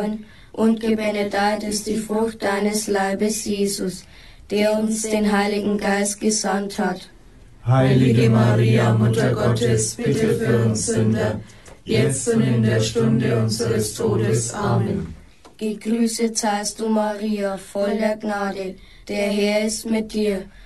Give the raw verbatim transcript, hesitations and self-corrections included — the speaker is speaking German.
und gebenedeit ist die Frucht deines Leibes, Jesus, der uns den Heiligen Geist gesandt hat. Heilige Maria, Mutter Gottes, bitte für uns Sünder, jetzt und in der Stunde unseres Todes. Amen. Gegrüßet seist du, Maria, voll der Gnade, der Herr ist mit dir.